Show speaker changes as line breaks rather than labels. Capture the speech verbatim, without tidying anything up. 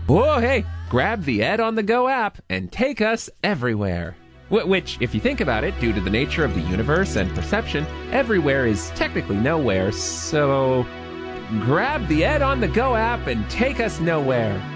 Whoa, hey, grab the Ed on the Go app and take us everywhere. Wh- Which, if you think about it, due to the nature of the universe and perception, everywhere is technically nowhere, so grab the Ed on the Go app and take us nowhere.